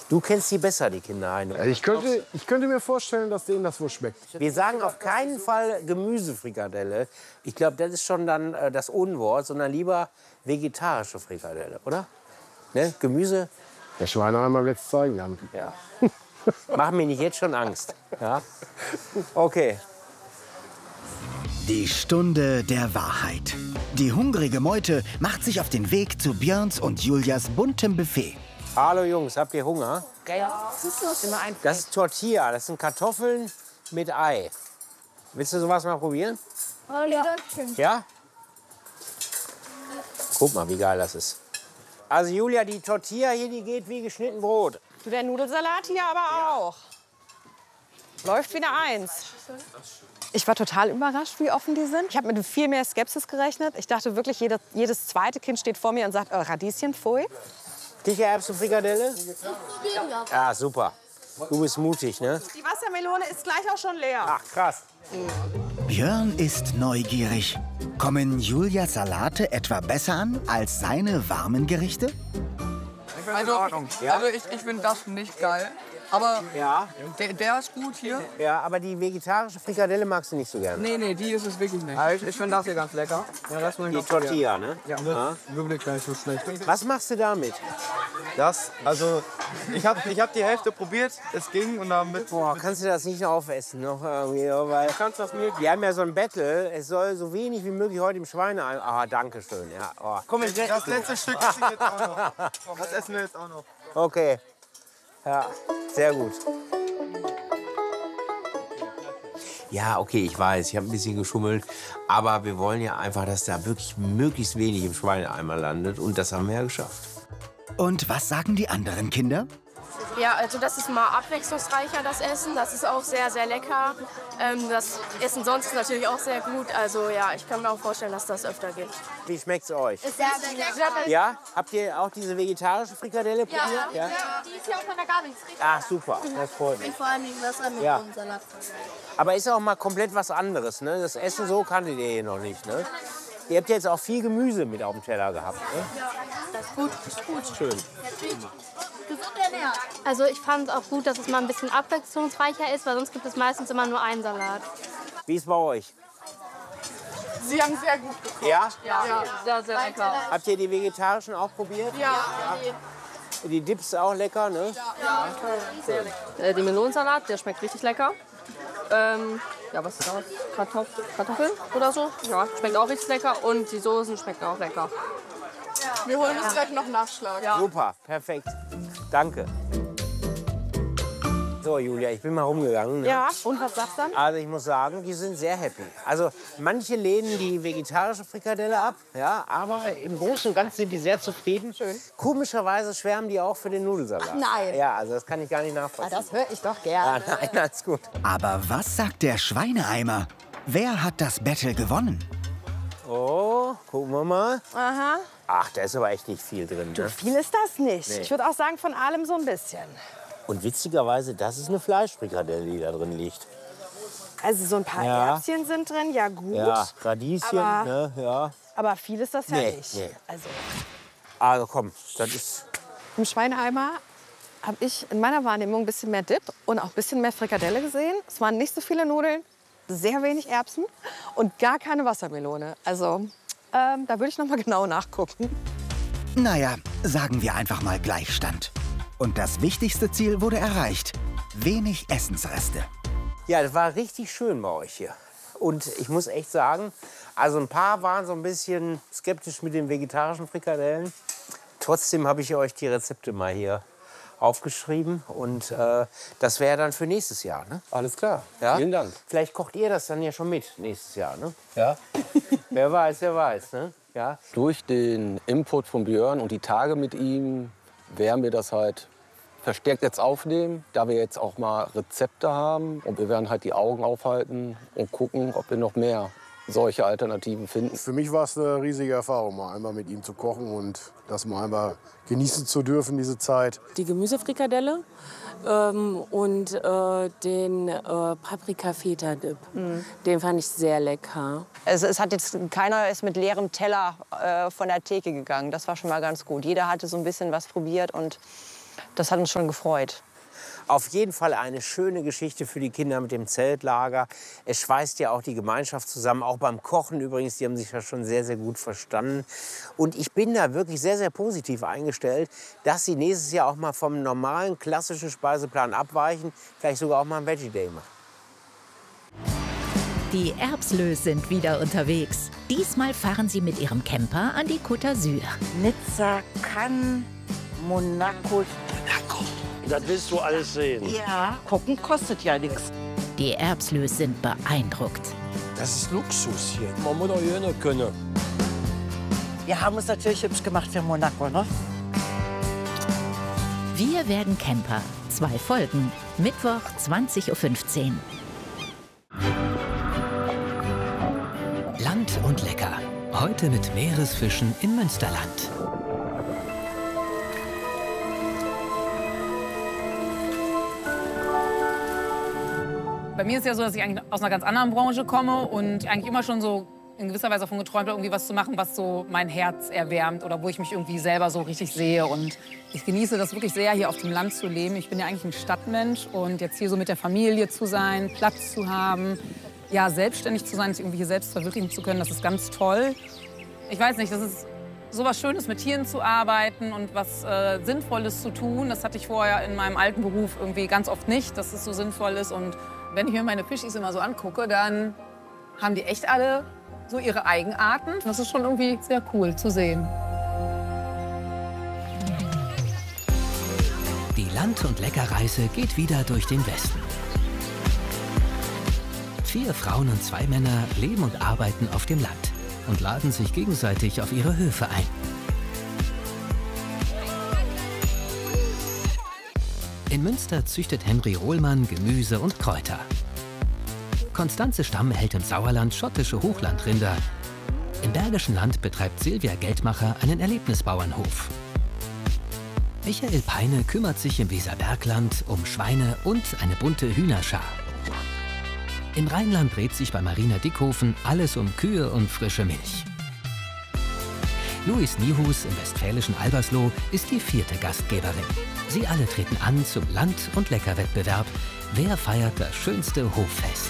Du kennst die besser, die Kinder, Heino. Also ich könnte mir vorstellen, dass denen das wohl schmeckt. Wir sagen auf keinen Fall Gemüsefrikadelle. Ich glaube, das ist schon dann das Unwort, sondern lieber vegetarische Frikadelle, oder? Ne? Gemüse. Der Schweineeimer wird es zeigen. Ja. Mach mir nicht jetzt schon Angst. Ja? Okay. Die Stunde der Wahrheit. Die hungrige Meute macht sich auf den Weg zu Björns und Julias buntem Buffet. Hallo Jungs, habt ihr Hunger? Ja. Das ist Tortilla, das sind Kartoffeln mit Ei. Willst du sowas mal probieren? Ja? Guck mal, wie geil das ist. Also Julia, die Tortilla hier, die geht wie geschnitten Brot. Der Nudelsalat hier aber auch. Läuft wieder eins. Ich war total überrascht, wie offen die sind. Ich habe mit viel mehr Skepsis gerechnet. Ich dachte wirklich, jedes zweite Kind steht vor mir und sagt, Radieschen, pfui. Kichererbsenfrikadelle? Ja, super. Du bist mutig, ne? Die Wassermelone ist gleich auch schon leer. Ach, krass. Björn ist neugierig. Kommen Julias Salate etwa besser an als seine warmen Gerichte? Also ich finde das nicht geil. Aber Ja, der ist gut hier. ja, aber die vegetarische Frikadelle magst du nicht so gerne. Nee, die ist es wirklich nicht. Ich finde das hier ganz lecker. Ja, das Die Tortilla, ne? Ja, wirklich gar nicht so schlecht. Was machst du damit? Also ich hab die Hälfte probiert, es ging und damit. Boah, kannst du das nicht noch aufessen? Noch irgendwie, weil Kannst das mir? wir haben ja so ein Battle. Es soll so wenig wie möglich heute im Schweineei. Ah, danke schön. Ja, oh. Komm, Das letzte Stück essen wir jetzt auch noch. Das essen wir jetzt auch noch. Okay. Ja, sehr gut. Ja, okay, ich weiß, ich habe ein bisschen geschummelt. Aber wir wollen ja einfach, dass da wirklich möglichst wenig im Schweineeimer landet. Und das haben wir ja geschafft. Und was sagen die anderen Kinder? Ja, also das ist mal abwechslungsreicher, das Essen. Das ist auch sehr, sehr lecker. Das Essen sonst ist natürlich auch sehr gut. Also ja, ich kann mir auch vorstellen, dass das öfter gibt. Wie schmeckt's euch? Sehr, sehr lecker. Ja? Habt ihr auch diese vegetarische Frikadelle probiert? Ja. Die ist ja auch von der Gabel. Ach, super. Das freut mich. Vor allem Wasser mit Ja. Salat. Aber ist auch mal komplett was anderes, ne? Das Essen so kanntet ihr hier noch nicht, ne? Ihr habt jetzt auch viel Gemüse mit auf dem Teller gehabt, ne? Das ist gut. Das ist gut. Schön. Gesund ernährt. Also ich fand es auch gut, dass es mal ein bisschen abwechslungsreicher ist, weil sonst gibt es meistens immer nur einen Salat. Wie ist bei euch? Sie haben sehr gut gekocht. Ja? Ja, sehr, sehr lecker. Habt ihr die vegetarischen auch probiert? Ja. Die Dips auch lecker, ne? Die Melonensalat, der schmeckt richtig lecker. Ja, was ist das? Kartoffeln oder so? Ja, schmeckt auch richtig lecker. Und die Soßen schmecken auch lecker. Wir holen uns gleich noch Nachschlag. Super, perfekt. Danke. So, Julia, ich bin mal rumgegangen. Ne? Ja, und was sagst du dann? Also ich muss sagen, die sind sehr happy. Also manche lehnen die vegetarische Frikadelle ab, ja, aber im Großen und Ganzen sind die sehr zufrieden. Schön. Komischerweise schwärmen die auch für den Nudelsalat. nein. Ja, also das kann ich gar nicht nachvollziehen. Das höre ich doch Ja, gerne. nein, alles gut. Aber was sagt der Schweineeimer? Wer hat das Battle gewonnen? Oh, gucken wir mal. Aha. Ach, da ist aber echt nicht viel drin. Ne? Viel ist das nicht. Nee. Ich würde auch sagen, von allem so ein bisschen. Und witzigerweise, das ist eine Fleischfrikadelle, die da drin liegt. Also so ein paar Ja. Erbschen sind drin, ja gut. Ja, Radieschen, Aber- ne, ja. Aber viel ist das ja Nee, nicht. nee. Also Also komm, das ist... im Schweineeimer habe ich in meiner Wahrnehmung ein bisschen mehr Dip und auch ein bisschen mehr Frikadelle gesehen. Es waren nicht so viele Nudeln, sehr wenig Erbsen und gar keine Wassermelone. Also da würde ich noch mal genau nachgucken. Naja, sagen wir einfach mal Gleichstand. Und das wichtigste Ziel wurde erreicht. Wenig Essensreste. Ja, das war richtig schön bei euch hier. Und ich muss echt sagen, also ein paar waren so ein bisschen skeptisch mit den vegetarischen Frikadellen. Trotzdem habe ich euch die Rezepte mal hier aufgeschrieben. Und das wäre dann für nächstes Jahr, ne? Alles klar. Ja? Vielen Dank. Vielleicht kocht ihr das dann ja schon mit nächstes Jahr, ne? Ja. Wer weiß, ne? Ja. Durch den Input von Björn und die Tage mit ihm werden wir das halt verstärkt jetzt aufnehmen, da wir jetzt auch mal Rezepte haben. Und wir werden halt die Augen aufhalten und gucken, ob wir noch mehr solche Alternativen finden. Für mich war es eine riesige Erfahrung, mal einmal mit ihm zu kochen und das mal einmal genießen zu dürfen, diese Zeit. Die Gemüsefrikadelle und den Paprika-Feta-Dip. Den fand ich sehr lecker. Also es hat jetzt keiner ist mit leerem Teller von der Theke gegangen. Das war schon mal ganz gut. Jeder hatte so ein bisschen was probiert und Das hat uns schon gefreut. Auf jeden Fall eine schöne Geschichte für die Kinder mit dem Zeltlager. Es schweißt ja auch die Gemeinschaft zusammen, auch beim Kochen übrigens. Die haben sich ja schon sehr, sehr gut verstanden. Und ich bin da wirklich sehr, sehr positiv eingestellt, dass sie nächstes Jahr auch mal vom normalen, klassischen Speiseplan abweichen. Vielleicht sogar auch mal einen Veggie Day machen. Die Erbslös sind wieder unterwegs. Diesmal fahren sie mit ihrem Camper an die Côte d'Azur. Nizza, Cannes, Monaco. Das willst du alles sehen. Ja, gucken kostet ja nichts. Die Erbslös sind beeindruckt. Das ist Luxus hier. Man muss doch hier können. Wir haben uns natürlich hübsch gemacht für Monaco, ne? Wir werden Camper. 2 Folgen. Mittwoch 20:15 Uhr. Land und lecker. Heute mit Meeresfischen im Münsterland. Bei mir ist ja so, dass ich eigentlich aus einer ganz anderen Branche komme und eigentlich immer schon so in gewisser Weise davon geträumt habe, irgendwie was zu machen, was so mein Herz erwärmt oder wo ich mich irgendwie selber so richtig sehe. Und ich genieße das wirklich sehr, hier auf dem Land zu leben. Ich bin ja eigentlich ein Stadtmensch und jetzt hier so mit der Familie zu sein, Platz zu haben, ja, selbstständig zu sein, sich irgendwie hier selbst verwirklichen zu können, das ist ganz toll. Ich weiß nicht, das ist so was Schönes, mit Tieren zu arbeiten und was Sinnvolles zu tun. Das hatte ich vorher in meinem alten Beruf irgendwie ganz oft nicht, dass es so sinnvoll ist. Und wenn ich mir meine Fischis immer so angucke, dann haben die echt alle so ihre Eigenarten. Das ist schon irgendwie sehr cool zu sehen. Die Land- und Leckerreise geht wieder durch den Westen. 4 Frauen und 2 Männer leben und arbeiten auf dem Land und laden sich gegenseitig auf ihre Höfe ein. In Münster züchtet Henry Rohlmann Gemüse und Kräuter. Constanze Stamm hält im Sauerland schottische Hochlandrinder. Im Bergischen Land betreibt Silvia Geldmacher einen Erlebnisbauernhof. Michael Peine kümmert sich im Weserbergland um Schweine und eine bunte Hühnerschar. Im Rheinland dreht sich bei Marina Dickhofen alles um Kühe und frische Milch. Louis Nihus im westfälischen Albersloh ist die 4. Gastgeberin. Sie alle treten an zum Land- und Leckerwettbewerb. Wer feiert das schönste Hoffest?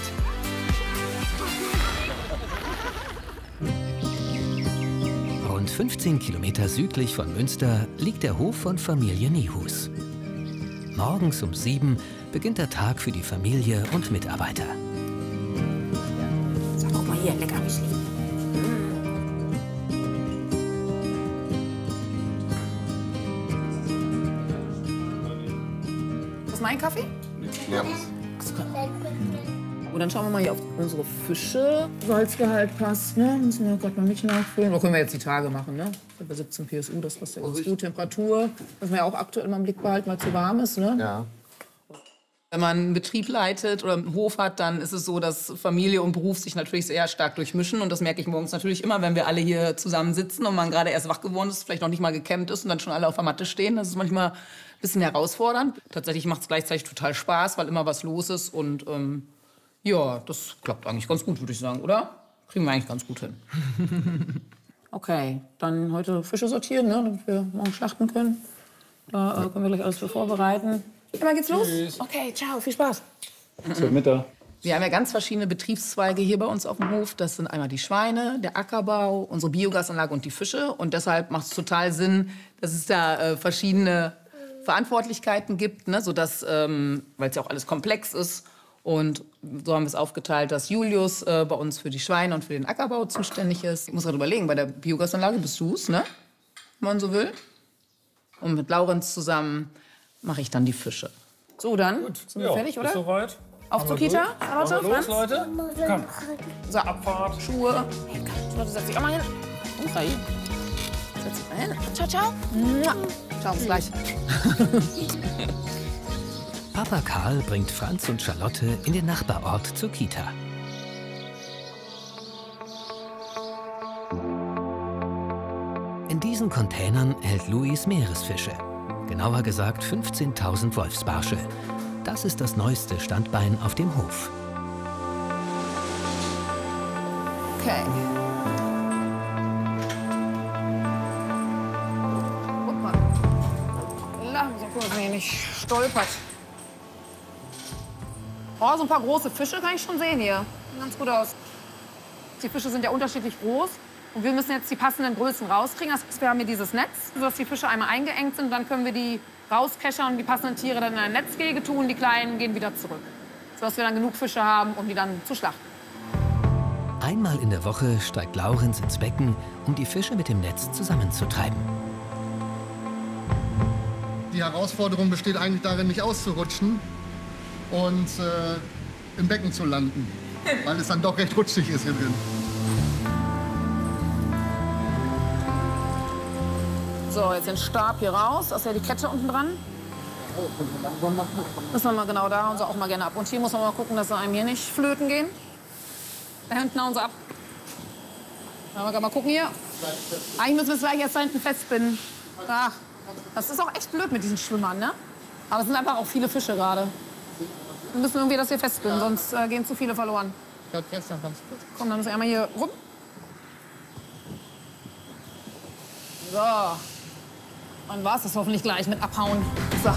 Rund 15 Kilometer südlich von Münster liegt der Hof von Familie Nihus. Morgens um 7 beginnt der Tag für die Familie und Mitarbeiter. So, guck mal hier, lecker Müsli. Das ist mein Kaffee? Ja. Und dann schauen wir mal hier auf unsere Fische. Salzgehalt passt, ne? Müssen wir gerade mal Milch nachfüllen. Oder können wir jetzt die Tage machen, ne? Bei 17 PSU, das passt ja ganz gut. Temperatur, was wir ja auch aktuell mal im Blick behalten, weil es zu warm ist, ne? Ja. Wenn man einen Betrieb leitet oder einen Hof hat, dann ist es so, dass Familie und Beruf sich natürlich sehr stark durchmischen. Und das merke ich morgens natürlich immer, wenn wir alle hier zusammen sitzen und man gerade erst wach geworden ist, vielleicht noch nicht mal gekämmt ist und dann schon alle auf der Matte stehen. Das ist manchmal ein bisschen herausfordernd. Tatsächlich macht es gleichzeitig total Spaß, weil immer was los ist. Und ja, das klappt eigentlich ganz gut, würde ich sagen, oder? Kriegen wir eigentlich ganz gut hin. Okay, dann heute Fische sortieren, ne, damit wir morgen schlachten können. Da können wir gleich alles für vorbereiten. Immer geht's los? Tschüss. Okay, ciao, viel Spaß. Zur Mittag. Wir haben ja ganz verschiedene Betriebszweige hier bei uns auf dem Hof. Das sind einmal die Schweine, der Ackerbau, unsere Biogasanlage und die Fische. Und deshalb macht es total Sinn, dass es da verschiedene Verantwortlichkeiten gibt, ne? Sodass, weil es ja auch alles komplex ist. Und so haben wir es aufgeteilt, dass Julius bei uns für die Schweine und für den Ackerbau zuständig ist. Ich muss gerade überlegen, bei der Biogasanlage bist du es, ne? Wenn man so will. Und mit Laurenz zusammen mache ich dann die Fische. So, dann sind wir fertig, oder? Ist soweit. Auf zur Kita, Charlotte, los, Franz. Leute. Komm. So, Abfahrt. Schuhe. Hey, Charlotte, setz dich auch mal hin. Okay. Setz dich mal hin. Ciao, ciao. Ciao, bis gleich. Papa Karl bringt Franz und Charlotte in den Nachbarort zur Kita. In diesen Containern hält Louis Meeresfische. Genauer gesagt 15.000 Wolfsbarsche. Das ist das neueste Standbein auf dem Hof. Okay. Guck mal. Langsam, guck mal, nicht stolpert. Oh, so ein paar große Fische kann ich schon sehen hier. Sieht ganz gut aus. Die Fische sind ja unterschiedlich groß. Und wir müssen jetzt die passenden Größen rauskriegen. Das heißt, wir haben hier dieses Netz, sodass die Fische einmal eingeengt sind. Dann können wir die rauskeschern und die passenden Tiere dann in ein Netzgehege tun. Die kleinen gehen wieder zurück. Sodass wir dann genug Fische haben, um die dann zu schlachten. Einmal in der Woche steigt Laurenz ins Becken, um die Fische mit dem Netz zusammenzutreiben. Die Herausforderung besteht eigentlich darin, nicht auszurutschen und im Becken zu landen, weil es dann doch recht rutschig ist hier drin. So, jetzt den Stab hier raus. Da ist ja die Kette unten dran. Müssen wir mal genau da und so auch mal gerne ab. Und hier muss man mal gucken, dass sie einem hier nicht flöten gehen. Da hinten hauen sie ab. Ja, mal gucken hier. Eigentlich müssen wir es gleich erst da hinten festbinden. Ach, das ist auch echt blöd mit diesen Schwimmern, ne? Aber es sind einfach auch viele Fische gerade. Wir müssen irgendwie das hier festbinden, sonst gehen zu viele verloren. Komm, dann müssen wir einmal hier rum. So. Dann war es das hoffentlich gleich mit abhauen. So.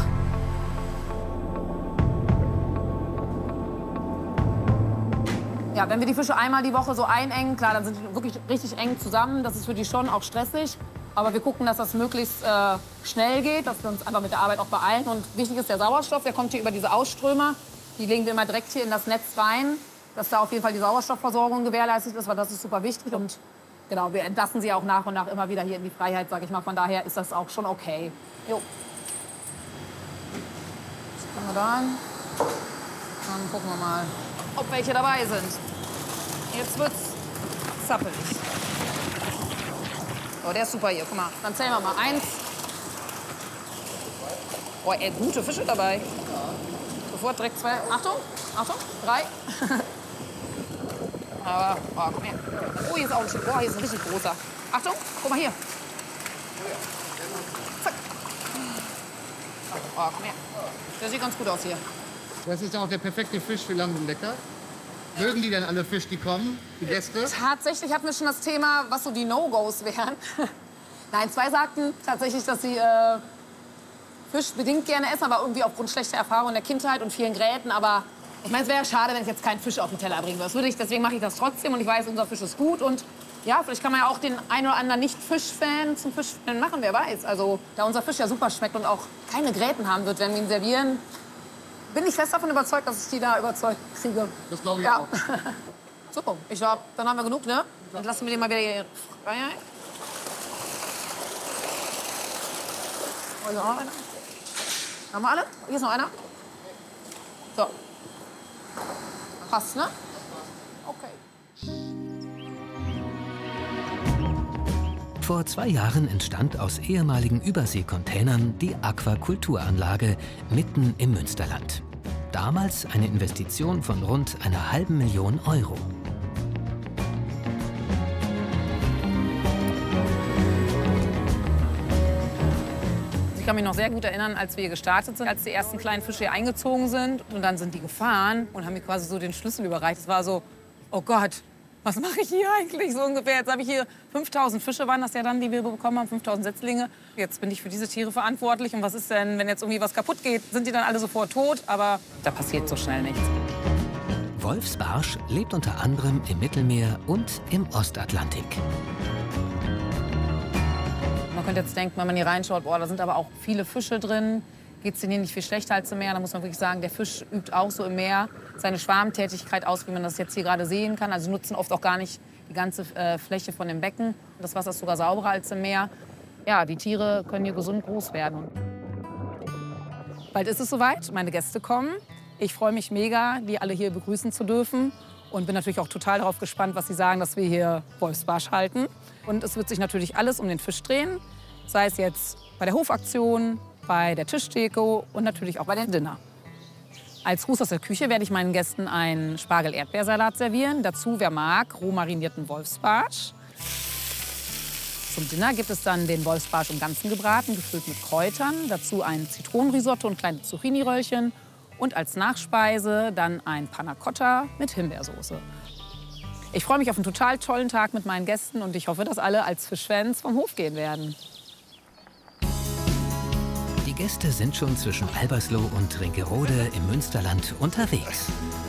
Ja, wenn wir die Fische einmal die Woche so einengen, klar, dann sind die wirklich richtig eng zusammen. Das ist für die schon auch stressig. Aber wir gucken, dass das möglichst schnell geht, dass wir uns einfach mit der Arbeit auch beeilen. Und wichtig ist der Sauerstoff, der kommt hier über diese Ausströmer. Die legen wir immer direkt hier in das Netz rein, dass da auf jeden Fall die Sauerstoffversorgung gewährleistet ist, weil das ist super wichtig. Und genau, wir entlassen sie auch nach und nach immer wieder hier in die Freiheit, sage ich mal. Von daher ist das auch schon okay. Jo. Das können wir da hin. Dann gucken wir mal, ob welche dabei sind. Jetzt wird's zappelig. Oh, der ist super hier. Guck mal, dann zählen wir mal. 1. Oh, ey, gute Fische dabei. Sofort direkt 2. Achtung, Achtung, 3. Aber, oh, komm her. Oh, hier ist auch ein Stück. Oh, hier ist ein richtig großer. Achtung, guck mal hier. Zack. Oh, komm her. Der sieht ganz gut aus hier. Das ist auch der perfekte Fisch für Lang und Lecker. Mögen die denn alle Fisch, die kommen, die Gäste? Tatsächlich hatten wir schon das Thema, was so die No-Gos wären. Nein, 2 sagten tatsächlich, dass sie Fisch bedingt gerne essen, aber irgendwie aufgrund schlechter Erfahrungen in der Kindheit und vielen Gräten. Aber ich meine, es wäre ja schade, wenn ich jetzt keinen Fisch auf den Teller bringen würde. Deswegen mache ich das trotzdem und ich weiß, unser Fisch ist gut. Und ja, vielleicht kann man ja auch den einen oder anderen Nicht-Fisch-Fan zum Fischfan machen, wer weiß. Also, da unser Fisch ja super schmeckt und auch keine Gräten haben wird, wenn wir ihn servieren, bin ich fest davon überzeugt, dass ich die da überzeugt kriege. Das glaube ich ja. auch. So, ich glaube, dann haben wir genug, ne? Dann lassen wir den mal wieder hier Freiheit. Oh, noch einer. Haben wir alle? Hier ist noch einer. So. Passt, ne? Okay. Vor 2 Jahren entstand aus ehemaligen Überseekontainern die Aquakulturanlage mitten im Münsterland. Damals eine Investition von rund einer halben Million Euro. Ich kann mich noch sehr gut erinnern, als wir hier gestartet sind, als die ersten kleinen Fische hier eingezogen sind. Und dann sind die gefahren und haben mir quasi so den Schlüssel überreicht. Es war so, oh Gott, was mache ich hier eigentlich so ungefähr? Jetzt habe ich hier 5000 Fische, waren das ja dann, die wir bekommen haben, 5000 Setzlinge. Jetzt bin ich für diese Tiere verantwortlich. Und was ist denn, wenn jetzt irgendwie was kaputt geht? Sind die dann alle sofort tot? Aber da passiert so schnell nichts. Wolfsbarsch lebt unter anderem im Mittelmeer und im Ostatlantik. Man könnte jetzt denken, wenn man hier reinschaut, boah, da sind aber auch viele Fische drin. Geht es denen hier nicht viel schlechter als im Meer? Da muss man wirklich sagen, der Fisch übt auch so im Meer seine Schwarmtätigkeit aus, wie man das jetzt hier gerade sehen kann. Also nutzen oft auch gar nicht die ganze Fläche von dem Becken. Das Wasser ist sogar sauberer als im Meer. Ja, die Tiere können hier gesund groß werden. Bald ist es soweit, meine Gäste kommen. Ich freue mich mega, die alle hier begrüßen zu dürfen. Und bin natürlich auch total darauf gespannt, was sie sagen, dass wir hier Wolfsbarsch halten. Und es wird sich natürlich alles um den Fisch drehen. Sei es jetzt bei der Hofaktion, bei der Tischtheke und natürlich auch bei dem Dinner. Als Gruß aus der Küche werde ich meinen Gästen einen Spargel-Erdbeersalat servieren. Dazu, wer mag, roh marinierten Wolfsbarsch. Zum Dinner gibt es dann den Wolfsbarsch im Ganzen gebraten, gefüllt mit Kräutern. Dazu ein Zitronenrisotto und kleine Zucchini-Röllchen. Und als Nachspeise dann ein Panna Cotta mit Himbeersoße. Ich freue mich auf einen total tollen Tag mit meinen Gästen und ich hoffe, dass alle als Fischfans vom Hof gehen werden. Die Gäste sind schon zwischen Albersloh und Trinkerode im Münsterland unterwegs.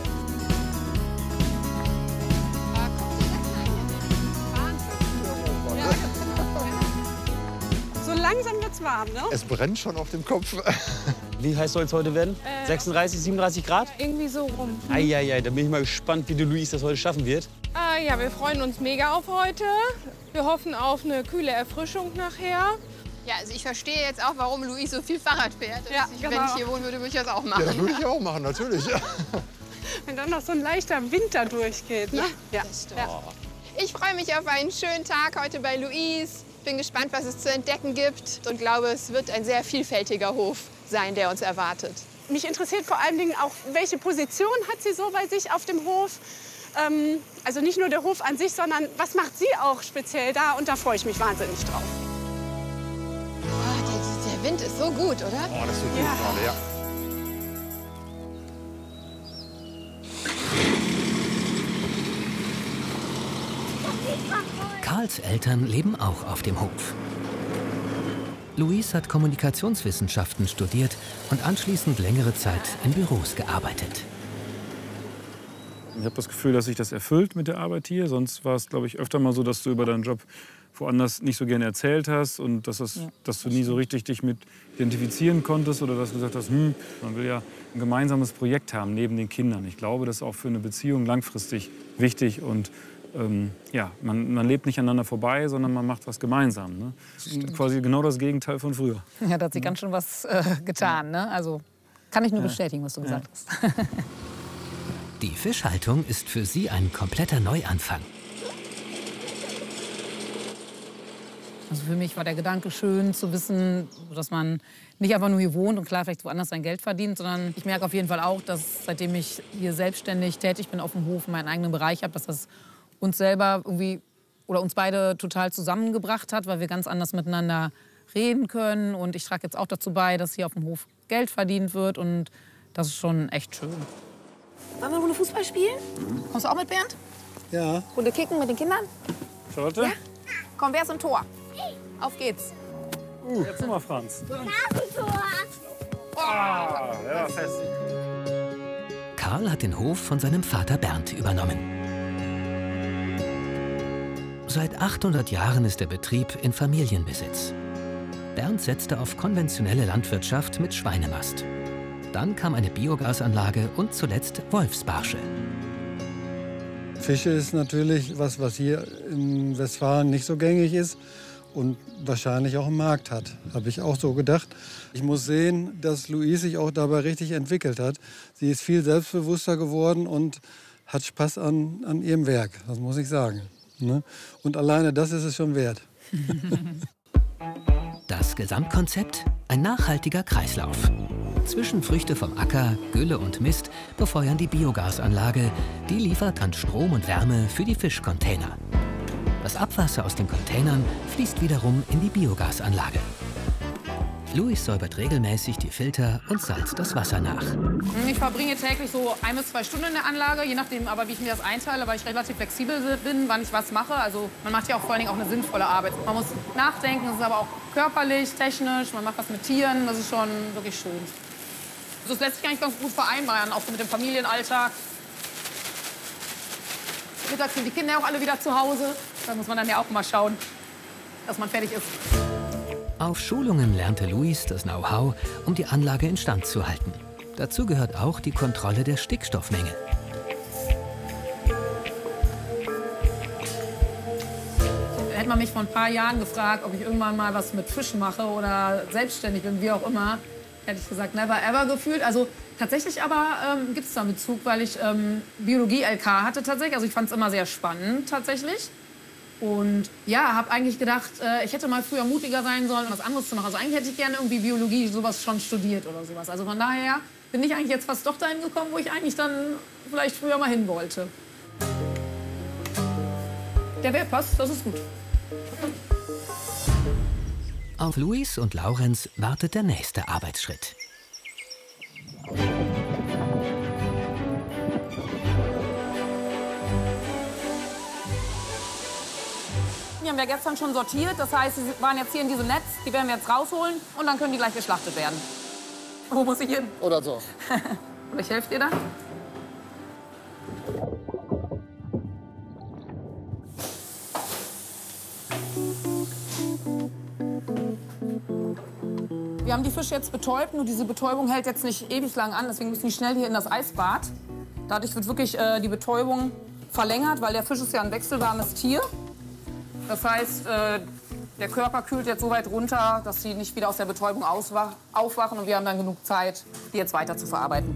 So langsam wird's warm, ne? Es brennt schon auf dem Kopf. Wie heiß soll es heute werden? 36, 37 Grad? Irgendwie so rum. Eieiei, da bin ich mal gespannt, wie die Louise das heute schaffen wird. Ja, wir freuen uns mega auf heute. Wir hoffen auf eine kühle Erfrischung nachher. Ja, also ich verstehe jetzt auch, warum Louise so viel Fahrrad fährt. Ja, Wenn ich hier wohnen würde, würde ich das auch machen. Ja, das würde ich auch machen, natürlich. Wenn dann noch so ein leichter Winter durchgeht, ne? Ja, das stimmt. Ich freue mich auf einen schönen Tag heute bei Louise. Bin gespannt, was es zu entdecken gibt und glaube, es wird ein sehr vielfältiger Hof sein, der uns erwartet. Mich interessiert vor allen Dingen auch, welche Position hat sie so bei sich auf dem Hof? Also nicht nur der Hof an sich, sondern was macht sie auch speziell da? Und da freue ich mich wahnsinnig drauf. Oh, der Wind ist so gut, oder? Oh, das ist so gut gerade, ja. Karls Eltern leben auch auf dem Hof. Louise hat Kommunikationswissenschaften studiert und anschließend längere Zeit in Büros gearbeitet. Ich habe das Gefühl, dass sich das erfüllt mit der Arbeit hier. Sonst war es, glaube ich, öfter mal so, dass du über deinen Job woanders nicht so gerne erzählt hast und dass du nie so richtig dich mit identifizieren konntest oder dass du gesagt hast, man will ja ein gemeinsames Projekt haben neben den Kindern. Ich glaube, das ist auch für eine Beziehung langfristig wichtig und man lebt nicht aneinander vorbei, sondern man macht was gemeinsam. Ne? Quasi genau das Gegenteil von früher. Ja, da hat sich ganz schön was getan. Ne? Also kann ich nur bestätigen, was du gesagt hast. Die Fischhaltung ist für sie ein kompletter Neuanfang. Also für mich war der Gedanke schön zu wissen, dass man nicht einfach nur hier wohnt und klar vielleicht woanders sein Geld verdient, sondern ich merke auf jeden Fall auch, dass seitdem ich hier selbstständig tätig bin auf dem Hof, meinen eigenen Bereich habe, dass das uns selber irgendwie oder uns beide total zusammengebracht hat, weil wir ganz anders miteinander reden können. Und ich trage jetzt auch dazu bei, dass hier auf dem Hof Geld verdient wird und das ist schon echt schön. Wollen wir eine Runde Fußball spielen? Kommst du auch mit, Bernd? Ja. Runde kicken mit den Kindern? Charlotte? Ja? Komm, wer ist im Tor? Auf geht's. Jetzt nochmal Franz. Ja, fest. Karl hat den Hof von seinem Vater Bernd übernommen. Seit 800 Jahren ist der Betrieb in Familienbesitz. Bernd setzte auf konventionelle Landwirtschaft mit Schweinemast. Dann kam eine Biogasanlage und zuletzt Wolfsbarsche. Fische ist natürlich was hier in Westfalen nicht so gängig ist und wahrscheinlich auch einen Markt hat, habe ich auch so gedacht. Ich muss sehen, dass Louise sich auch dabei richtig entwickelt hat. Sie ist viel selbstbewusster geworden und hat Spaß an ihrem Werk, das muss ich sagen. Und alleine das ist es schon wert. Das Gesamtkonzept? Ein nachhaltiger Kreislauf. Zwischenfrüchte vom Acker, Gülle und Mist befeuern die Biogasanlage. Die liefert dann Strom und Wärme für die Fischcontainer. Das Abwasser aus den Containern fließt wiederum in die Biogasanlage. Louis säubert regelmäßig die Filter und salzt das Wasser nach. Ich verbringe täglich so 1 bis 2 Stunden in der Anlage, je nachdem aber, wie ich mir das einteile, weil ich relativ flexibel bin, wann ich was mache. Also man macht ja auch vor allen Dingen auch eine sinnvolle Arbeit. Man muss nachdenken, das ist aber auch körperlich, technisch, man macht was mit Tieren, das ist schon wirklich schön. Also das lässt sich eigentlich ganz gut vereinbaren, auch so mit dem Familienalltag. Mittags sind die Kinder auch alle wieder zu Hause. Da muss man dann ja auch mal schauen, dass man fertig ist. Auf Schulungen lernte Louis das Know-how, um die Anlage instand zu halten. Dazu gehört auch die Kontrolle der Stickstoffmenge. Hätte man mich vor ein paar Jahren gefragt, ob ich irgendwann mal was mit Fischen mache oder selbstständig bin, wie auch immer, hätte ich gesagt, never ever gefühlt. Also tatsächlich aber gibt es da einen Bezug, weil ich Biologie-LK hatte tatsächlich. Also ich fand es immer sehr spannend tatsächlich. Und ja, habe eigentlich gedacht, ich hätte mal früher mutiger sein sollen, was anderes zu machen. Also eigentlich hätte ich gerne irgendwie Biologie, sowas schon studiert oder sowas. Also von daher bin ich eigentlich jetzt fast doch dahin gekommen, wo ich eigentlich dann vielleicht früher mal hin wollte. Der Wert passt, das ist gut. Auf Louis und Laurenz wartet der nächste Arbeitsschritt. haben wir gestern schon sortiert. Das heißt, sie waren jetzt hier in diesem Netz. Die werden wir jetzt rausholen und dann können die gleich geschlachtet werden. Wo muss ich hin? Oder so. Und ich helfe dir da? Wir haben die Fische jetzt betäubt, nur diese Betäubung hält jetzt nicht ewig lang an, deswegen müssen die schnell hier in das Eisbad. Dadurch wird wirklich die Betäubung verlängert, weil der Fisch ist ja ein wechselwarmes Tier. Das heißt, der Körper kühlt jetzt so weit runter, dass sie nicht wieder aus der Betäubung aufwachen und wir haben dann genug Zeit, die jetzt weiter zu verarbeiten.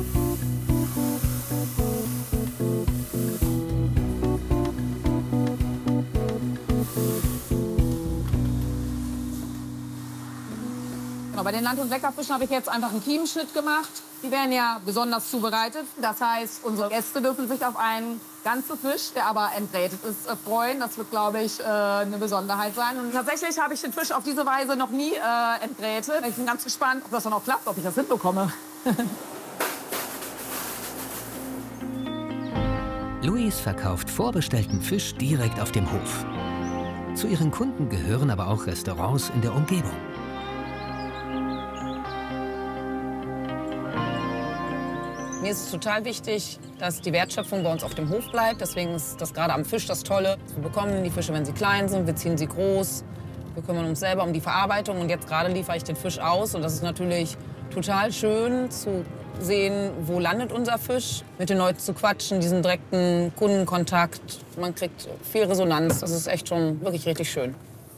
Bei den Land- und Leckerfischen habe ich jetzt einfach einen Kiemenschnitt gemacht. Die werden ja besonders zubereitet. Das heißt, unsere Gäste dürfen sich auf einen ganzen Fisch, der aber entgrätet ist, freuen. Das wird, glaube ich, eine Besonderheit sein. Und tatsächlich habe ich den Fisch auf diese Weise noch nie entgrätet. Ich bin ganz gespannt, ob das dann auch klappt, ob ich das hinbekomme. Louise verkauft vorbestellten Fisch direkt auf dem Hof. Zu ihren Kunden gehören aber auch Restaurants in der Umgebung. Mir ist es total wichtig, dass die Wertschöpfung bei uns auf dem Hof bleibt. Deswegen ist das gerade am Fisch das Tolle. Wir bekommen die Fische, wenn sie klein sind, wir ziehen sie groß. Wir kümmern uns selber um die Verarbeitung. Und jetzt gerade liefere ich den Fisch aus. Und das ist natürlich total schön zu sehen, wo landet unser Fisch. Mit den Leuten zu quatschen, diesen direkten Kundenkontakt. Man kriegt viel Resonanz. Das ist echt schon wirklich richtig schön.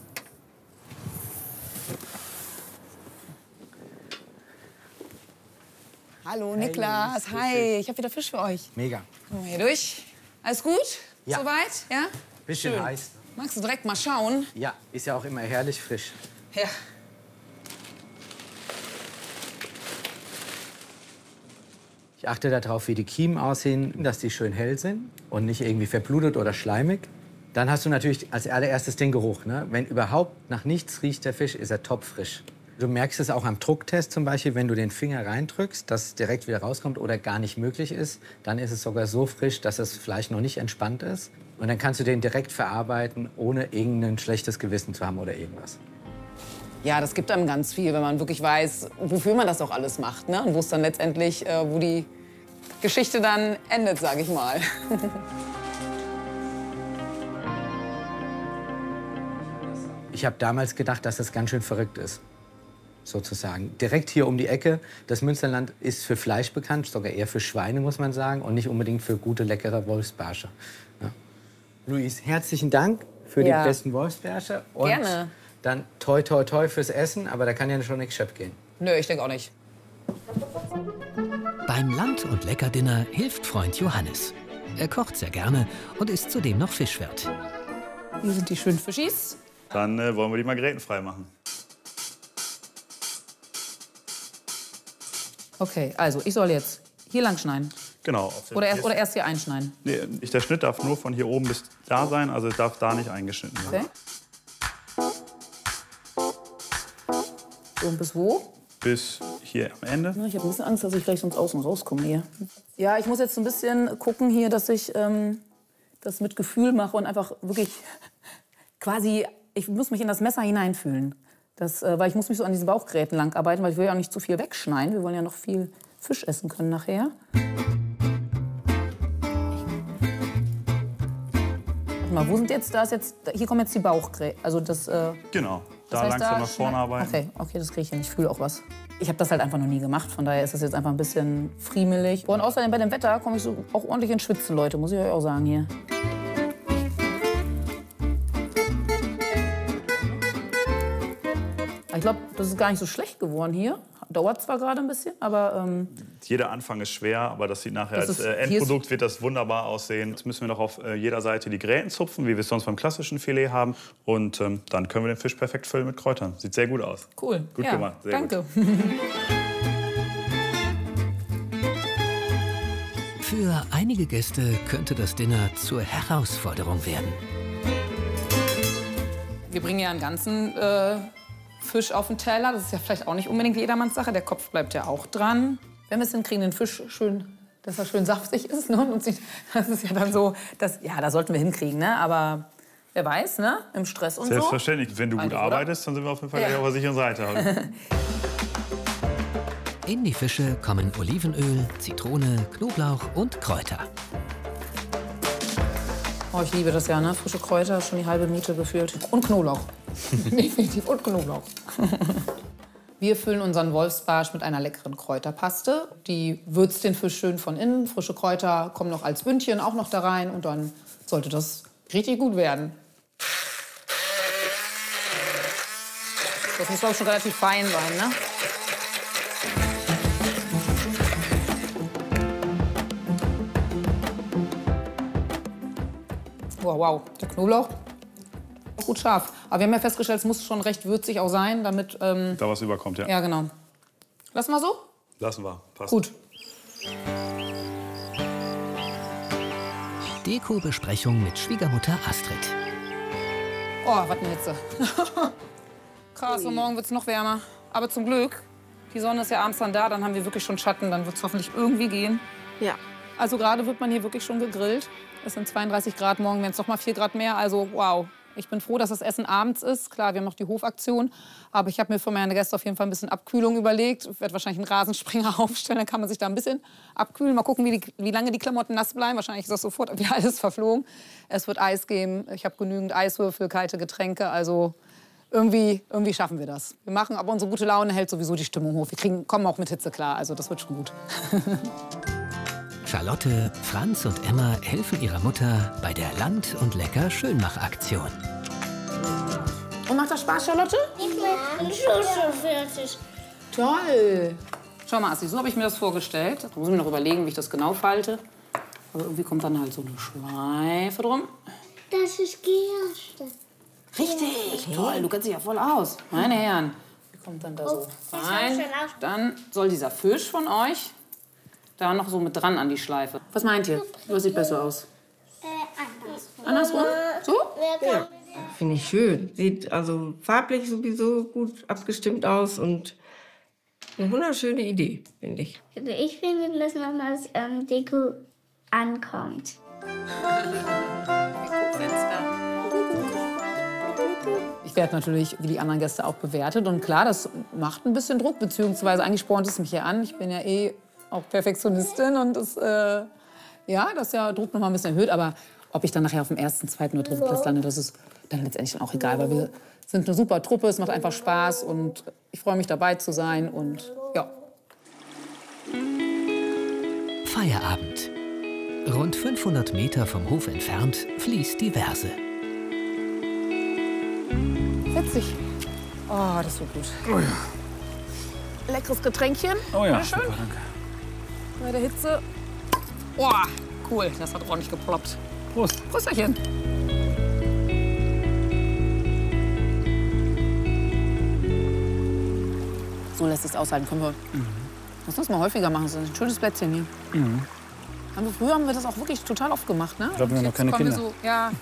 Hallo Niklas, hi, ich habe wieder Fisch für euch. Mega. Kommen wir hier durch. Alles gut? Ja. Soweit? Ja? Bisschen Schön. heiß. Magst du direkt mal schauen? Ja, ist ja auch immer herrlich frisch. Ja. Ich achte darauf, wie die Kiemen aussehen, dass die schön hell sind und nicht irgendwie verblutet oder schleimig. Dann hast du natürlich als allererstes den Geruch. Ne? Wenn überhaupt nach nichts riecht der Fisch, ist er topfrisch. Du merkst es auch am Drucktest zum Beispiel, wenn du den Finger reindrückst, dass es direkt wieder rauskommt oder gar nicht möglich ist. Dann ist es sogar so frisch, dass das Fleisch noch nicht entspannt ist. Und dann kannst du den direkt verarbeiten, ohne irgendein schlechtes Gewissen zu haben oder irgendwas. Ja, das gibt einem ganz viel, wenn man wirklich weiß, wofür man das auch alles macht. Ne? Und wo es dann letztendlich, wo die Geschichte dann endet, sage ich mal. Ich habe damals gedacht, dass das ganz schön verrückt ist, sozusagen. Direkt hier um die Ecke, das Münsterland ist für Fleisch bekannt, sogar eher für Schweine, muss man sagen, und nicht unbedingt für gute, leckere Wolfsbarsche. Ja. Louise, herzlichen Dank für die besten Wolfsbarsche. Und gerne. Dann toi, toi, toi fürs Essen, aber da kann ja schon nichts schief gehen. Nö, ich denke auch nicht. Beim Land- und Leckerdinner hilft Freund Johannes. Er kocht sehr gerne und ist zudem noch Fischwirt. Hier sind die schönen Fischis. Dann wollen wir die mal grätenfrei machen. Okay, also ich soll jetzt hier lang schneiden. Genau. Oder erst hier einschneiden. Nee, der Schnitt darf nur von hier oben bis da sein, also es darf da nicht eingeschnitten werden. Okay. So, und bis wo? Bis hier am Ende. Ich habe ein bisschen Angst, dass ich gleich sonst außen rauskomme hier. Ja, ich muss jetzt ein bisschen gucken hier, dass ich das mit Gefühl mache und einfach wirklich quasi, ich muss mich in das Messer hineinfühlen. Weil ich muss mich so an diesen Bauchgräten lang arbeiten, weil ich will ja auch nicht zu viel wegschneiden. Wir wollen ja noch viel Fisch essen können nachher. Warte mal, wo sind jetzt, hier kommen jetzt die Bauchgräten. Also das, Genau, das da heißt, langsam nach vorne arbeiten. Okay, das kriege ich hin. Ich fühle auch was. Ich habe das halt einfach noch nie gemacht, von daher ist das jetzt einfach ein bisschen friemelig. Und außerdem bei dem Wetter komme ich so auch ordentlich ins Schwitzen, Leute, muss ich euch auch sagen hier. Ich glaube, das ist gar nicht so schlecht geworden hier. Dauert zwar gerade ein bisschen, aber... Jeder Anfang ist schwer, aber das sieht nachher Das als ist- Endprodukt wird das wunderbar aussehen. Jetzt müssen wir noch auf jeder Seite die Gräten zupfen, wie wir es sonst beim klassischen Filet haben. Und dann können wir den Fisch perfekt füllen mit Kräutern. Sieht sehr gut aus. Cool. Gut Ja, gemacht. Sehr danke. Gut. Für einige Gäste könnte das Dinner zur Herausforderung werden. Wir bringen ja einen ganzen Fisch auf den Teller. Das ist ja vielleicht auch nicht unbedingt jedermanns Sache. Der Kopf bleibt ja auch dran. Wenn wir es hinkriegen, den Fisch schön, dass er schön saftig ist. Ne? Und das ist ja dann so, ja, da sollten wir hinkriegen. Ne? Aber Wer weiß, ne? Im Stress und Selbstverständlich. Wenn du gut Eigentlich, arbeitest, dann sind wir auf jeden Fall auf der sicheren Seite. In die Fische kommen Olivenöl, Zitrone, Knoblauch und Kräuter. Oh, ich liebe das ja, ne? Frische Kräuter, schon die halbe Miete gefühlt. Und Knoblauch. Definitiv. Und Knoblauch. Wir füllen unseren Wolfsbarsch mit einer leckeren Kräuterpaste. Die würzt den Fisch schön von innen. Frische Kräuter kommen noch als Bündchen auch noch da rein. Und dann sollte das richtig gut werden. Das muss, glaube ich, schon relativ fein sein, ne? Wow, wow, der Knoblauch gut scharf. Aber wir haben ja festgestellt, es muss schon recht würzig auch sein, damit... Da was überkommt, ja. Ja, genau. Lassen wir so? Lassen wir. Passt. Gut. Deko-Besprechung mit Schwiegermutter Astrid. Oh, was eine Hitze. Krass, und morgen wird es noch wärmer. Aber zum Glück, die Sonne ist ja abends dann da, dann haben wir wirklich schon Schatten, dann wird es hoffentlich irgendwie gehen. Ja. Also gerade wird man hier wirklich schon gegrillt. Es sind 32 Grad, morgen werden es noch mal 4 Grad mehr. Also wow, ich bin froh, dass das Essen abends ist. Klar, wir haben noch die Hofaktion, aber ich habe mir für meine Gäste auf jeden Fall ein bisschen Abkühlung überlegt. Ich werde wahrscheinlich einen Rasensprenger aufstellen, dann kann man sich da ein bisschen abkühlen. Mal gucken, wie lange die Klamotten nass bleiben. Wahrscheinlich ist das sofort wieder alles verflogen. Es wird Eis geben, ich habe genügend Eiswürfel, kalte Getränke, also irgendwie schaffen wir das. Wir machen, aber unsere gute Laune hält sowieso die Stimmung hoch. Wir kommen auch mit Hitze klar, also das wird schon gut. Charlotte, Franz und Emma helfen ihrer Mutter bei der Land- und Lecker-Schönmach-Aktion. Und macht das Spaß, Charlotte? Ich bin schon fertig. Toll. Schau mal, Assi, so habe ich mir das vorgestellt. Da muss ich mir noch überlegen, wie ich das genau falte. Aber irgendwie kommt dann halt so eine Schleife drum. Das ist Gerste. Richtig, toll. Du kennst dich ja voll aus. Meine Herren. Wie kommt dann da so rein? Dann soll dieser Fisch von euch da noch so mit dran an die Schleife. Was meint ihr? Was sieht besser aus? Andersrum? So? Ja. Finde ich schön. Sieht also farblich sowieso gut abgestimmt aus und eine wunderschöne Idee, finde ich. Also ich finde, dass man das Deko ankommt. Ich werde natürlich wie die anderen Gäste auch bewertet. Und klar, das macht ein bisschen Druck, beziehungsweise eigentlich spornt es mich hier an. Ich bin ja eh auch Perfektionistin und das, das ja Druck noch mal ein bisschen erhöht. Aber ob ich dann nachher auf dem 1., 2. oder 3. Platz lande, das ist dann letztendlich auch egal, weil wir sind eine super Truppe, es macht einfach Spaß und ich freue mich dabei zu sein und ja. Feierabend. Rund 500 Meter vom Hof entfernt fließt die Verse. Witzig. Oh, das wird gut. Oh ja. Leckeres Getränkchen. Oh ja, Bitteschön. super, danke. Bei der Hitze. Oh, cool, das hat ordentlich geploppt. Prost. Prösterchen. So lässt es aushalten. Können wir lass uns mal häufiger machen. Das ist ein schönes Plätzchen hier. Mhm. Früher haben wir das auch wirklich total oft gemacht, ne? Ich glaube, wir haben noch keine Kinder. So, ja.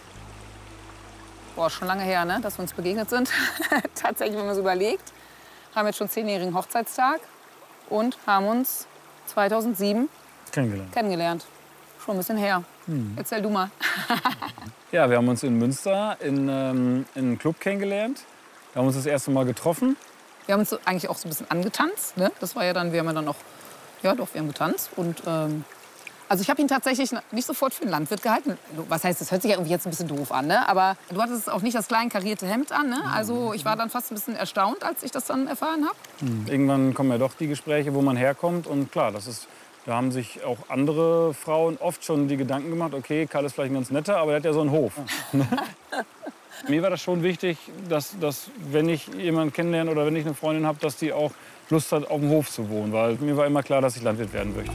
Boah, schon lange her, ne, dass wir uns begegnet sind. Tatsächlich, wenn man es überlegt. Haben jetzt schon 10-jährigen Hochzeitstag und haben uns 2007 kennengelernt. Schon ein bisschen her. Erzähl du mal. Ja, wir haben uns in Münster in einem Club kennengelernt. Wir haben uns das erste Mal getroffen. Wir haben uns eigentlich auch so ein bisschen angetanzt. Ne? Das war ja dann, wir haben ja dann auch, ja doch, wir haben getanzt. Und also ich habe ihn tatsächlich nicht sofort für einen Landwirt gehalten. Was heißt, das hört sich ja irgendwie jetzt ein bisschen doof an, ne? Aber du hattest auch nicht das klein karierte Hemd an, ne? Also ich war dann fast ein bisschen erstaunt, als ich das dann erfahren habe. Irgendwann kommen ja doch die Gespräche, wo man herkommt. Und klar, da haben sich auch andere Frauen oft schon die Gedanken gemacht, okay, Karl ist vielleicht ein ganz netter, aber der hat ja so einen Hof. Mir war das schon wichtig, dass wenn ich jemanden kennenlerne oder wenn ich eine Freundin habe, dass die auch Lust hat, auf dem Hof zu wohnen. Weil mir war immer klar, dass ich Landwirt werden möchte.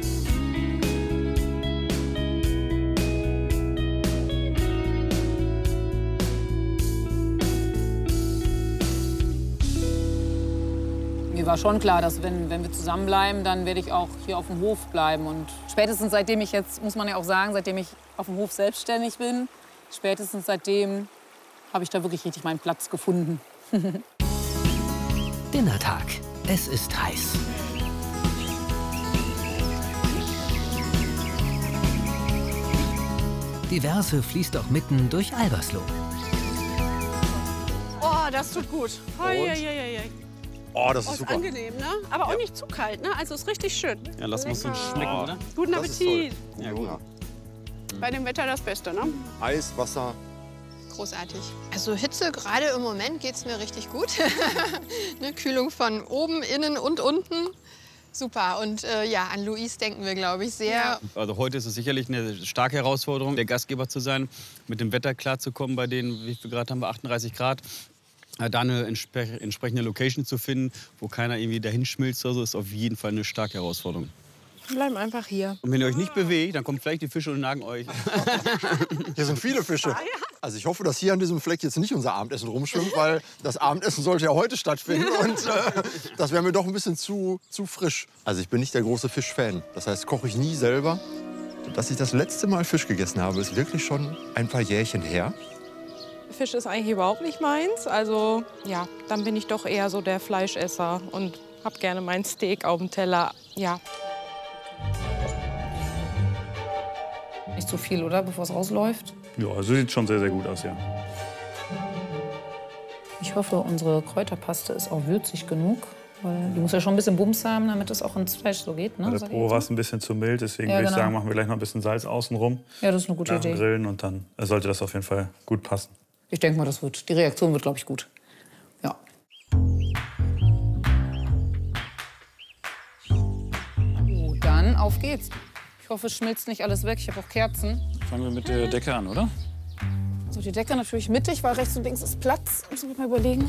Mir war schon klar, dass wenn wir zusammenbleiben, dann werde ich auch hier auf dem Hof bleiben. Und spätestens seitdem ich jetzt, muss man ja auch sagen, seitdem ich auf dem Hof selbstständig bin, spätestens seitdem habe ich da wirklich richtig meinen Platz gefunden. Dinnertag. Es ist heiß. Die Verse fließt auch mitten durch Albersloh. Oh, das tut gut. Oh, das ist super. Angenehm, ne? Aber auch nicht zu kalt, ne? Also ist richtig schön. Ja, lass uns uns schmecken, oder? Guten Appetit. Ja, gut. Bei dem Wetter das Beste, ne? Eis, Wasser. Großartig. Also Hitze, gerade im Moment geht es mir richtig gut. Eine Kühlung von oben, innen und unten. Super. Und ja, an Luis denken wir, glaube ich, sehr. Also heute ist es sicherlich eine starke Herausforderung, der Gastgeber zu sein, mit dem Wetter klarzukommen, bei denen, wie viel Grad haben wir, 38 Grad. Da eine entsprechende Location zu finden, wo keiner irgendwie dahin schmilzt oder so, ist auf jeden Fall eine starke Herausforderung. Wir bleiben einfach hier. Und wenn ihr euch nicht bewegt, dann kommen vielleicht die Fische und nagen euch. Hier sind viele Fische. Also ich hoffe, dass hier an diesem Fleck jetzt nicht unser Abendessen rumschwimmt, weil das Abendessen sollte ja heute stattfinden und das wäre mir doch ein bisschen zu frisch. Also ich bin nicht der große Fischfan. Das heißt, koche ich nie selber. Dass ich das letzte Mal Fisch gegessen habe, ist wirklich schon ein paar Jährchen her. Fisch ist eigentlich überhaupt nicht meins. Also ja, dann bin ich doch eher so der Fleischesser und hab gerne mein Steak auf dem Teller. Ja. Nicht zu viel, oder? Bevor es rausläuft. Ja, also sieht schon sehr, sehr gut aus, ja. Ich hoffe, unsere Kräuterpaste ist auch würzig genug. Weil die muss ja schon ein bisschen Bums haben, damit es auch ins Fleisch so geht. Ne? Bei der Probe war es ein bisschen zu mild, deswegen Ja, würde ich genau. sagen, machen wir gleich noch ein bisschen Salz außenrum. Ja, das ist eine gute nach dem Idee. Grillen und dann sollte das auf jeden Fall gut passen. Ich denke mal, die Reaktion wird, glaube ich, gut. Ja. So, dann auf geht's. Ich hoffe, es schmilzt nicht alles weg. Ich habe auch Kerzen. Fangen wir mit der Decke an, oder? So, die Decke natürlich mittig, weil rechts und links ist Platz. Müssen wir mal überlegen.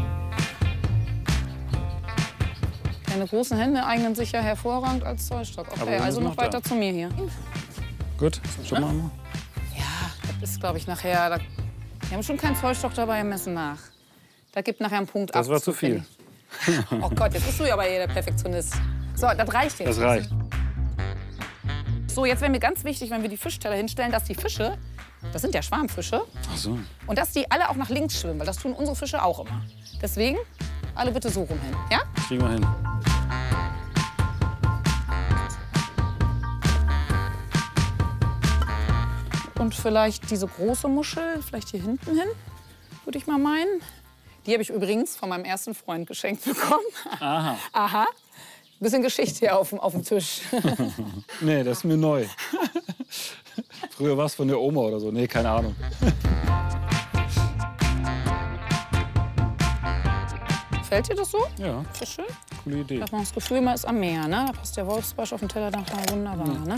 Meine großen Hände eignen sich ja hervorragend als Zollstock. Aber Okay, wir also müssen noch noch weiter da. zu mir hier. Gut, schon mal. Das ist, glaube ich, nachher. Wir haben schon keinen Zollstock dabei im Messen nach. Da gibt nachher einen Punkt ab. Das war zu viel. Oh Gott, jetzt bist du ja aber hier der Perfektionist. So, das reicht jetzt. Das reicht. So, jetzt wäre mir ganz wichtig, wenn wir die Fischteller hinstellen, dass die Fische, das sind ja Schwarmfische, Ach so. und dass die alle auch nach links schwimmen, weil das tun unsere Fische auch immer. Deswegen alle bitte so rum hin, ja? Kriegen wir hin. Und vielleicht diese große Muschel, vielleicht hier hinten hin, würde ich mal meinen. Die habe ich übrigens von meinem ersten Freund geschenkt bekommen. Aha. Aha. Bisschen Geschichte hier auf dem Tisch. Nee, das ist mir neu. Früher war es von der Oma oder so. Nee, keine Ahnung. Gefällt dir das so? Ja. Ist das schön? Coole Idee. Da hat man das Gefühl, man ist am Meer, ne? Da passt der Wolfsbarsch auf den Teller nachher wunderbar, ne?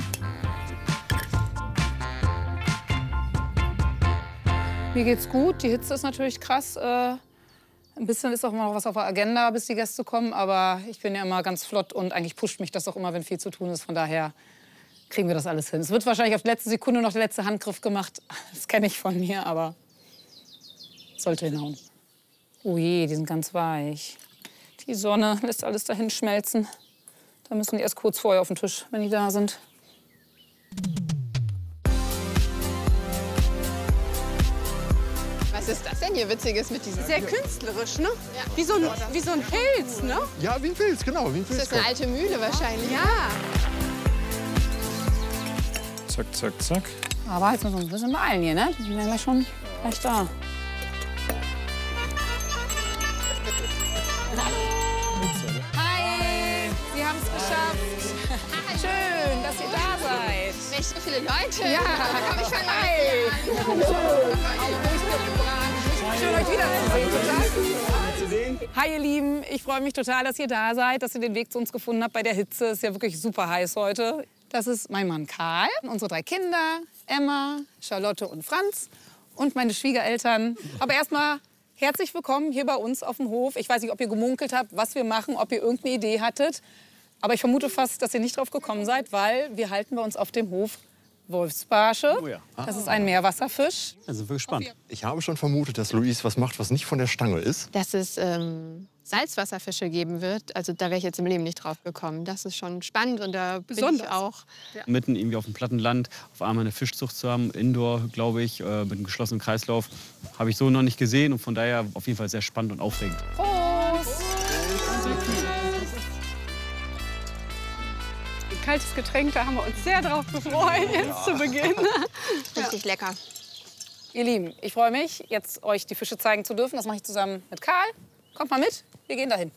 Mir geht's gut. Die Hitze ist natürlich krass. Ein bisschen ist auch immer noch was auf der Agenda, bis die Gäste kommen. Aber ich bin ja immer ganz flott und eigentlich pusht mich das auch immer, wenn viel zu tun ist. Von daher kriegen wir das alles hin. Es wird wahrscheinlich auf die letzte Sekunde noch der letzte Handgriff gemacht. Das kenne ich von mir, aber sollte hinhauen. Oh je, die sind ganz weich. Die Sonne lässt alles dahin schmelzen. Da müssen die erst kurz vorher auf den Tisch, wenn die da sind. Was ist das denn hier Witziges mit diesem? Sehr künstlerisch, ne? Wie so ein Pilz, ne? Ja, wie ein Pilz, genau. Wie ein Pilz. Das ist eine alte Mühle wahrscheinlich. Ja. Zack, zack, zack. Aber jetzt müssen wir uns ein bisschen beeilen hier, ne? Wir sind ja gleich schon gleich da. Hi, Sie haben es geschafft. Schön, dass ihr da seid. Mensch, so viele Leute. Ja, Da komme ich von Schön, euch wiederzusehen. Hi, ihr Lieben. Ich freue mich total, dass ihr da seid, dass ihr den Weg zu uns gefunden habt bei der Hitze. Es ist ja wirklich super heiß heute. Das ist mein Mann Karl, unsere 3 Kinder, Emma, Charlotte und Franz und meine Schwiegereltern. Aber erstmal herzlich willkommen hier bei uns auf dem Hof. Ich weiß nicht, ob ihr gemunkelt habt, was wir machen, ob ihr irgendeine Idee hattet. Aber ich vermute fast, dass ihr nicht drauf gekommen seid, weil wir halten bei uns auf dem Hof Wolfsbarsche. Oh ja. Das ist ein Meerwasserfisch. Da sind wir gespannt. Ich habe schon vermutet, dass Luis was macht, was nicht von der Stange ist. Dass es Salzwasserfische geben wird. Also da wäre ich jetzt im Leben nicht drauf gekommen. Das ist schon spannend und da bin ich auch. Mitten irgendwie auf dem platten Land auf einmal eine Fischzucht zu haben, Indoor, glaube ich, mit einem geschlossenen Kreislauf, habe ich so noch nicht gesehen und von daher auf jeden Fall sehr spannend und aufregend. Prost! Ein kaltes Getränk, da haben wir uns sehr drauf gefreut, jetzt zu Beginn. Richtig lecker. Ihr Lieben, ich freue mich, jetzt euch die Fische zeigen zu dürfen. Das mache ich zusammen mit Karl. Kommt mal mit, wir gehen dahin.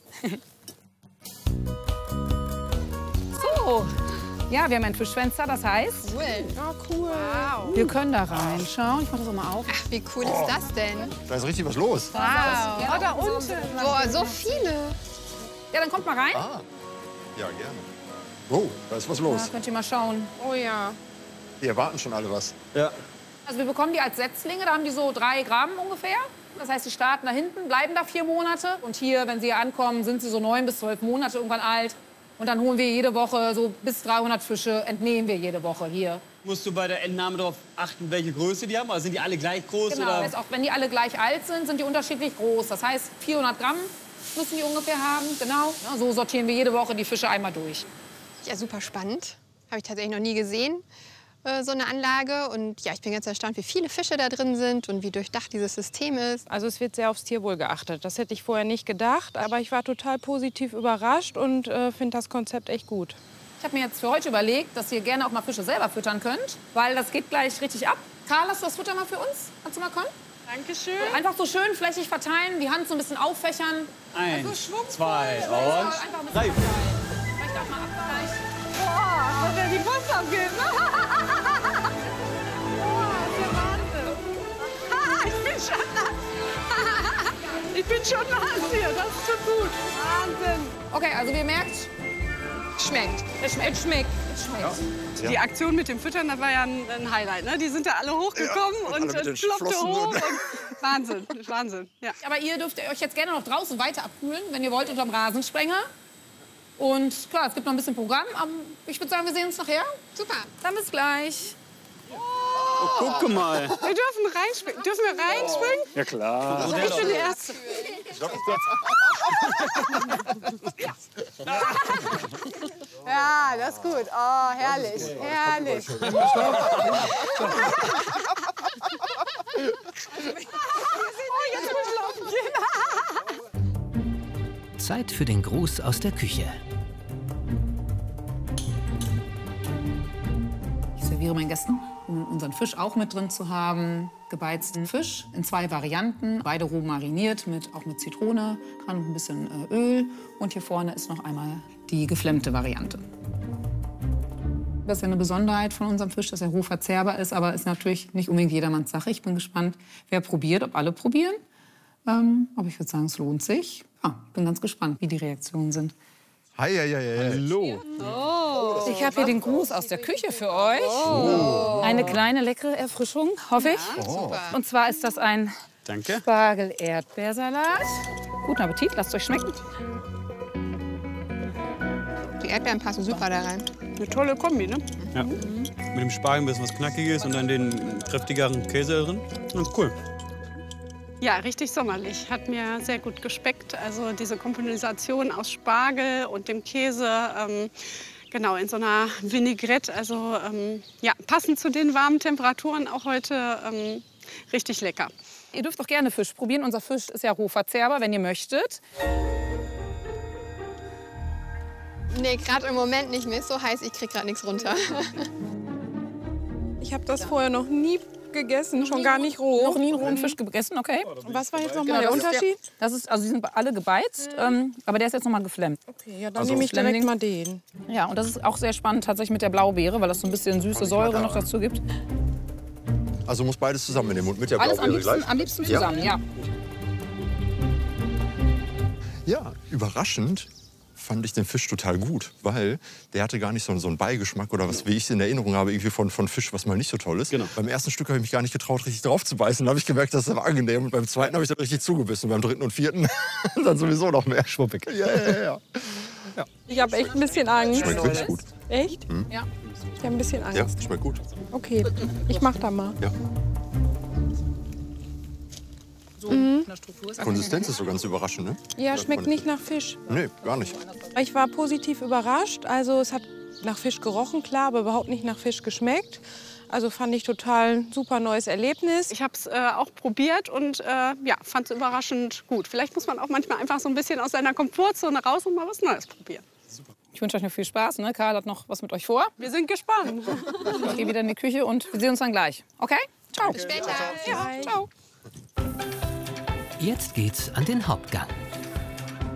So, ja, wir haben ein Fischfenster, das heißt, Cool. Oh, cool. Wow. wir können da reinschauen. Ich mache das auch mal auf. Ach, wie cool ist das denn? Da ist richtig was los. Wow. Ja, Oh, da unten. Boah, so viele. Ja, dann kommt mal rein. Ah, ja, gerne. Oh, da ist was los. Da könnt ihr mal schauen. Oh ja. Die erwarten schon alle was. Ja. Also wir bekommen die als Setzlinge, da haben die so 3 Gramm ungefähr. Das heißt, die starten da hinten, bleiben da 4 Monate. Und hier, wenn sie hier ankommen, sind sie so 9 bis 12 Monate irgendwann alt. Und dann holen wir jede Woche so bis 300 Fische, entnehmen wir jede Woche hier. Musst du bei der Entnahme darauf achten, welche Größe die haben? Also sind die alle gleich groß? Genau, Oder? das heißt, auch wenn die alle gleich alt sind, sind die unterschiedlich groß. Das heißt, 400 Gramm müssen die ungefähr haben, genau. Ja, so sortieren wir jede Woche die Fische einmal durch. Ja, super spannend. Habe ich tatsächlich noch nie gesehen, so eine Anlage. Und ja, ich bin ganz erstaunt, wie viele Fische da drin sind und wie durchdacht dieses System ist. Also es wird sehr aufs Tierwohl geachtet. Das hätte ich vorher nicht gedacht. Aber ich war total positiv überrascht und finde das Konzept echt gut. Ich habe mir jetzt für heute überlegt, dass ihr gerne auch mal Fische selber füttern könnt, weil das geht gleich richtig ab. Karl, hast du das Futter mal für uns? Kannst du mal kommen? Dankeschön. Einfach so schön flächig verteilen, die Hand so ein bisschen auffächern. 1, 2 Einfach ein und bisschen 3. Vielleicht auch mal abgleichen. Boah, was der die Post abgeht. Boah, das ist der Wahnsinn. Ich bin schon nass. Ich bin schon nass hier, das ist schon gut. Wahnsinn. Okay, also wie ihr merkt, Schmeckt. es schmeckt. Es schmeckt. Ja. Die Aktion mit dem Füttern, das war ja ein Highlight. Ne? Die sind da alle hochgekommen Ja, und und alle mit den ploppte Flossen hoch. und- Und Wahnsinn, Wahnsinn. Ja. Aber ihr dürft euch jetzt gerne noch draußen weiter abkühlen, wenn ihr wollt, unterm Rasensprenger. Und klar, es gibt noch ein bisschen Programm. Aber ich würde sagen, wir sehen uns nachher. Super. Dann bis gleich. Oh, guck mal. Wir dürfen reinspringen. Dürfen wir reinspringen? Ja klar. Ich bin die Erste. Ja, das ist gut. Oh, herrlich, herrlich. Oh, jetzt muss ich laufen gehen. Zeit für den Gruß aus der Küche. Ich serviere meinen Gästen, um unseren Fisch auch mit drin zu haben. Gebeizten Fisch in 2 Varianten. Beide roh mariniert, auch mit Zitrone, dran und ein bisschen Öl. Und hier vorne ist noch einmal die geflammte Variante. Das ist ja eine Besonderheit von unserem Fisch, dass er roh verzehrbar ist, aber ist natürlich nicht unbedingt jedermanns Sache. Ich bin gespannt, wer probiert, ob alle probieren. Aber ich würde sagen, es lohnt sich. Ich bin ganz gespannt, wie die Reaktionen sind. Hi, hi, hi, hi. Hallo. Ich habe hier den Gruß aus der Küche für euch. Eine kleine, leckere Erfrischung, hoffe ich. Super. Und zwar ist das ein Danke. Spargel-Erdbeersalat. Guten Appetit, lasst euch schmecken. Die Erdbeeren passen super da rein. Eine tolle Kombi, ne? Ja. Mit dem Spargel ein bisschen was Knackiges und dann den kräftigeren Käse drin. Das ist cool. Ja, richtig sommerlich. Hat mir sehr gut geschmeckt. Also diese Komposition aus Spargel und dem Käse, genau, in so einer Vinaigrette. Also ja, passend zu den warmen Temperaturen auch heute richtig lecker. Ihr dürft auch gerne Fisch probieren. Unser Fisch ist ja roh verzehrbar, wenn ihr möchtet. Nee, gerade im Moment nicht mehr. Ist so heiß, ich krieg gerade nichts runter. Ich habe das vorher noch nie gegessen, schon gar nicht roh. Noch nie einen rohen Fisch gegessen, okay. Was war jetzt noch mal Genau, der das ist Unterschied? Das ist, also die sind alle gebeizt, aber der ist jetzt noch mal geflammt. Okay, ja, dann Also nehme ich direkt Flamming. mal den. Ja, und das ist auch sehr spannend tatsächlich mit der Blaubeere, weil das so ein bisschen süße Säure noch dazu gibt. Also muss beides zusammen in den Mund mit der Alles Blaubeere am liebsten zusammen, ja. Ja, überraschend fand ich den Fisch total gut, weil der hatte gar nicht so einen Beigeschmack oder was, wie ich es in Erinnerung habe, irgendwie von Fisch, was mal nicht so toll ist. Genau. Beim ersten Stück habe ich mich gar nicht getraut, richtig drauf zu beißen. Dann habe ich gemerkt, das war angenehm. Und beim zweiten habe ich dann richtig zugebissen. Und beim dritten und vierten dann sowieso noch mehr. Schwuppig. Ja. Ich habe echt ein bisschen Angst. Schmeckt wirklich gut. Echt? Hm? Ja. Ich habe ein bisschen Angst. Ja, schmeckt gut. Okay, ich mach da mal. Ja. So in der Struktur ist Konsistenz ist so ganz überraschend, ne? Ja, schmeckt nicht nach Fisch. Nee, gar nicht. Ich war positiv überrascht. Also es hat nach Fisch gerochen, klar, aber überhaupt nicht nach Fisch geschmeckt. Also fand ich total ein super neues Erlebnis. Ich habe es auch probiert und ja, fand es überraschend gut. Vielleicht muss man auch manchmal einfach so ein bisschen aus seiner Komfortzone raus und mal was Neues probieren. Ich wünsche euch noch viel Spaß. Ne? Karl hat noch was mit euch vor. Wir sind gespannt. Ich gehe wieder in die Küche und wir sehen uns dann gleich. Okay? Ciao. Bis später. Ja, ciao. Jetzt geht's an den Hauptgang.